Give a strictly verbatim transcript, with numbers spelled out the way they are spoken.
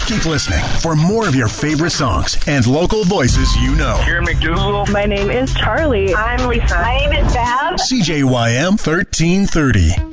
Keep listening for more of your favorite songs and local voices you know. Here McDougal. My name is Charlie. I'm Lisa. My name is Bev. C J Y M thirteen thirty.